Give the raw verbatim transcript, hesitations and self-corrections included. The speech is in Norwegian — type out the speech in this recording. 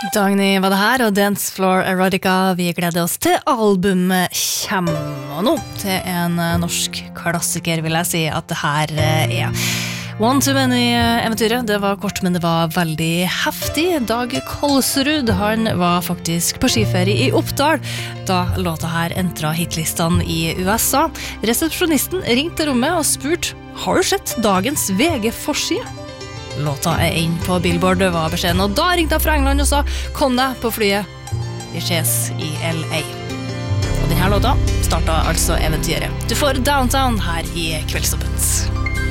Dagny var det her, og Dance Floor Erotica. Vi gleder oss til albumet kommer nå til en norsk klassiker, vil jeg si at det her er. One Too Many-eventyret, det var kort, men det var veldig heftig. Dag Kolsrud, han var faktisk på skiferie i Oppdal da låta her entret hitlistene i U S A. Resepsjonisten ringte til rommet og spurte, har du sett dagens V G-forside? Låta er inn på Billboard, var beskjeden, og da ringte jeg fra England og sa, kom deg på flyet, vi ses i L A. Og denne låta startet altså eventyret. Du får Downtown her i Kveldsstoppet.